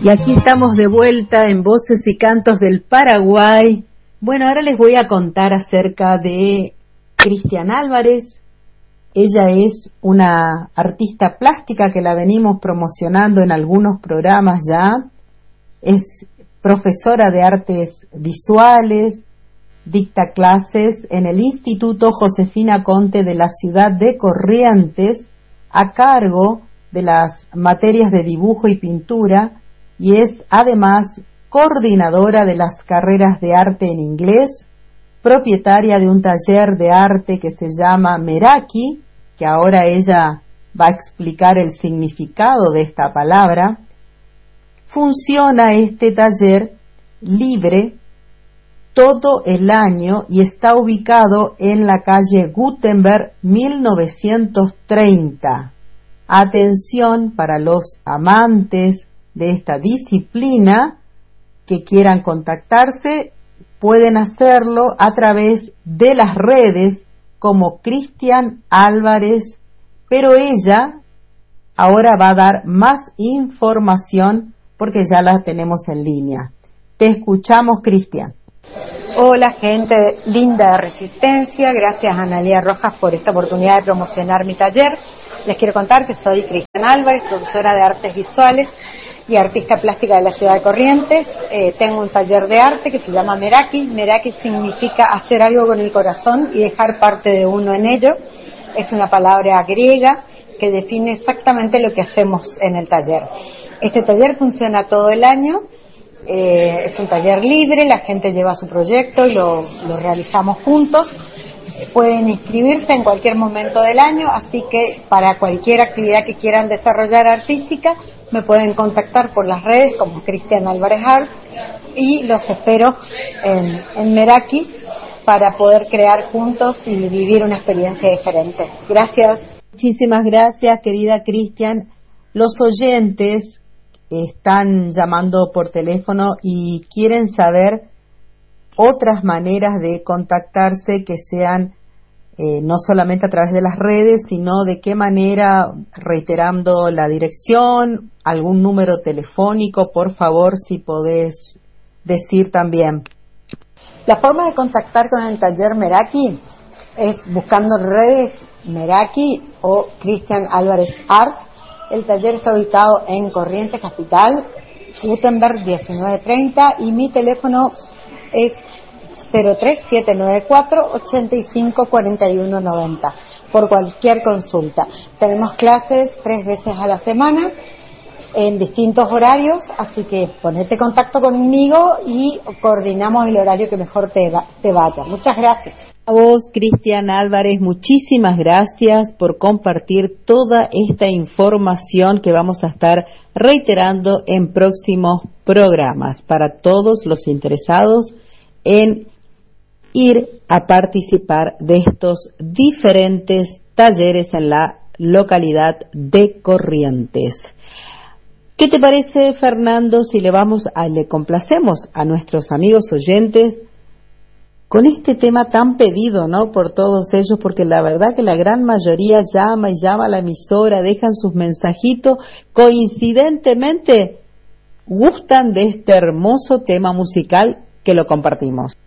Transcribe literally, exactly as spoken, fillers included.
Y aquí estamos de vuelta en Voces y Cantos del Paraguay. Bueno, ahora les voy a contar acerca de Cristian Álvarez. Ella es una artista plástica que la venimos promocionando en algunos programas ya. Es profesora de artes visuales, dicta clases en el Instituto Josefina Conte de la ciudad de Corrientes, a cargo de las materias de dibujo y pintura, y es además coordinadora de las carreras de arte en inglés, propietaria de un taller de arte que se llama Meraki, que ahora ella va a explicar el significado de esta palabra. Funciona este taller libre todo el año y está ubicado en la calle Gutenberg mil novecientos treinta. Atención para los amantes de esta disciplina que quieran contactarse, pueden hacerlo a través de las redes como Cristian Álvarez, pero ella ahora va a dar más información porque ya la tenemos en línea. Te escuchamos, Cristian. Hola, gente linda de Resistencia, gracias a Analía Rojas por esta oportunidad de promocionar mi taller. Les quiero contar que soy Cristian Álvarez, profesora de artes visuales y artista plástica de la ciudad de Corrientes. Eh, tengo un taller de arte que se llama Meraki. Meraki significa hacer algo con el corazón y dejar parte de uno en ello. Es una palabra griega que define exactamente lo que hacemos en el taller. Este taller funciona todo el año. Eh, es un taller libre, la gente lleva su proyecto y lo, lo realizamos juntos. Pueden inscribirse en cualquier momento del año, así que para cualquier actividad que quieran desarrollar artística, me pueden contactar por las redes como Cristian Álvarez Art y los espero en, en Meraki para poder crear juntos y vivir una experiencia diferente. Gracias. Muchísimas gracias, querida Cristian. Los oyentes están llamando por teléfono y quieren saber otras maneras de contactarse que sean eh, no solamente a través de las redes, sino de qué manera, reiterando la dirección, algún número telefónico, por favor, si podés decir también. La forma de contactar con el taller Meraki es buscando redes Meraki o Cristian Álvarez Art. El taller está ubicado en Corrientes Capital, Gutenberg diecinueve treinta, y mi teléfono es cero tres siete nueve cuatro ocho cinco cuatro uno nueve cero por cualquier consulta. Tenemos clases tres veces a la semana en distintos horarios, así que ponete en contacto conmigo y coordinamos el horario que mejor te, va, te vaya. Muchas gracias. A vos, Cristian Álvarez, muchísimas gracias por compartir toda esta información que vamos a estar reiterando en próximos programas para todos los interesados en ir a participar de estos diferentes talleres en la localidad de Corrientes. ¿Qué te parece, Fernando, si le vamos a, le complacemos a nuestros amigos oyentes con este tema tan pedido, ¿no?, por todos ellos, porque la verdad que la gran mayoría llama y llama a la emisora, dejan sus mensajitos, coincidentemente gustan de este hermoso tema musical que lo compartimos.